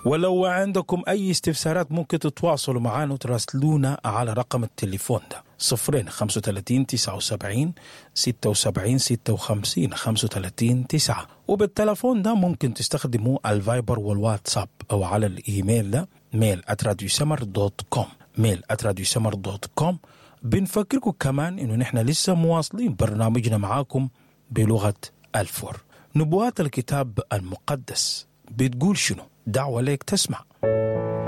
ولو عندكم أي استفسارات ممكن تتواصلوا معنا وتراسلونا على رقم التليفون ده 35 79 76 56 35 9. وبالتليفون ده ممكن تستخدموا الفايبر والواتساب أو على الإيميل ده mail@radiosummer.com mail@radiosummer.com. بنفكركم كمان إنه نحن لسه مواصلين برنامجنا معاكم بلغة الفور. نبوات الكتاب المقدس بتقول شنو؟ دعوة لك تسمع.